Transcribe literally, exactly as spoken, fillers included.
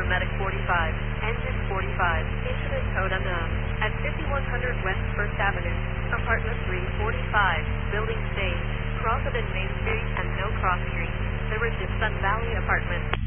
paramedic forty-five, engine forty-five, incident code unknown, at fifty-one hundred West First Avenue, apartment three forty-five, building stage, cross of Main Street and No Cross Street, Silvertip Sun Valley Apartments.